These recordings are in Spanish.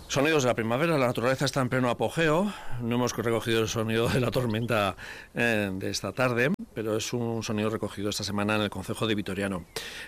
Sonidos de la primavera, la naturaleza está en pleno apogeo. No hemos recogido el sonido de la tormenta de esta tarde, pero es un sonido recogido esta semana en el concejo de Vitoriano,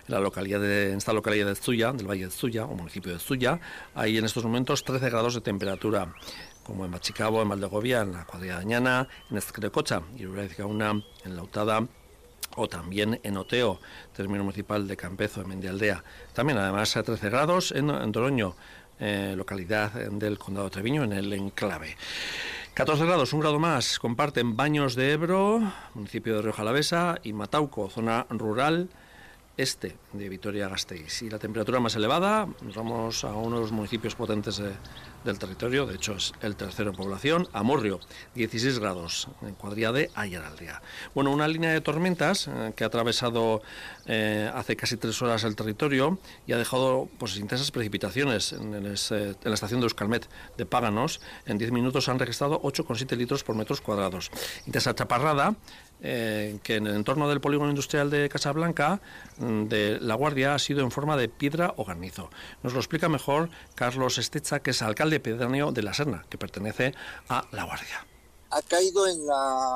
en esta localidad de Zuya, del Valle de Zuya, o municipio de Zuya. Hay en estos momentos 13 grados de temperatura, como en Machicabo, en Valdegovía, en la Cuadrilla de Añana, en Ezquerrecocha, Iruraiz Gauna, en Lautada, o también en Oteo, término municipal de Campezo, en Mendialdea. También, además, a 13 grados en Toroño, localidad del Condado de Treviño, en el enclave. 14 grados, un grado más, comparten Baños de Ebro, municipio de Rioja Alavesa, y Matauco, zona rural este de Vitoria-Gasteiz. Y la temperatura más elevada, nos vamos a uno de los municipios potentes del territorio, de hecho es el tercero en población, Amurrio, 16 grados, en cuadrilla de Ayaraldea. Bueno, una línea de tormentas que ha atravesado hace casi 3 horas el territorio y ha dejado pues intensas precipitaciones en la estación de Euskalmet de Páganos. En 10 minutos han registrado 8,7 litros por metros cuadrados. Intensa chaparrada que en el entorno del polígono industrial de Casablanca de La Guardia ha sido en forma de piedra o granizo. Nos lo explica mejor Carlos Estecha, que es alcalde pedáneo de La Serna, que pertenece a La Guardia. Ha caído en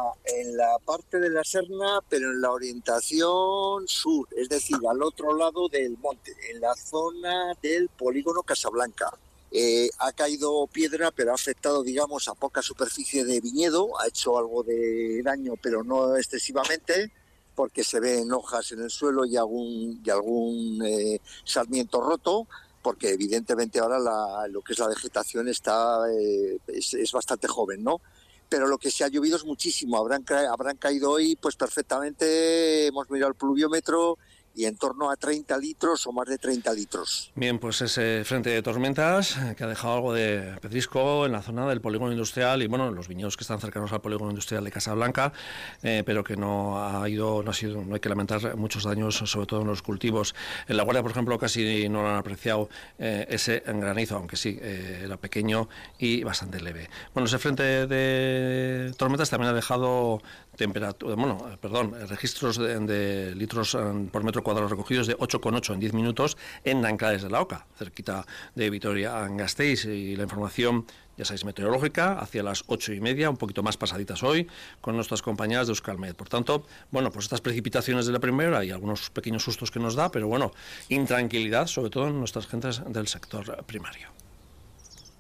la parte de La Serna, pero en la orientación sur, es decir, al otro lado del monte, en la zona del polígono Casablanca. Ha caído piedra, pero ha afectado, digamos, a poca superficie de viñedo, ha hecho algo de daño, pero no excesivamente, porque se ven hojas en el suelo y algún sarmiento roto, porque evidentemente ahora lo que es la vegetación es bastante joven, ¿no? Pero lo que se ha llovido es muchísimo, habrán caído hoy pues perfectamente, hemos mirado el pluviómetro, y en torno a 30 litros o más de 30 litros. Bien, pues ese frente de tormentas que ha dejado algo de pedrisco en la zona del polígono industrial y bueno, los viñedos que están cercanos al polígono industrial de Casablanca, pero que no hay que lamentar muchos daños, sobre todo en los cultivos. En La Guardia, por ejemplo, casi no lo han apreciado ese granizo, aunque sí, era pequeño y bastante leve. Bueno, ese frente de tormentas también ha dejado registros de litros por metro cuadrados recogidos de 8,8 en 10 minutos en Nanclares de la Oca, cerquita de Vitoria-Gasteiz, y la información, ya sabéis, meteorológica, hacia las 8:30, un poquito más pasaditas hoy, con nuestras compañeras de Euskalmet. Por tanto, bueno, pues estas precipitaciones de la primera y algunos pequeños sustos que nos da, pero bueno, intranquilidad, sobre todo en nuestras gentes del sector primario.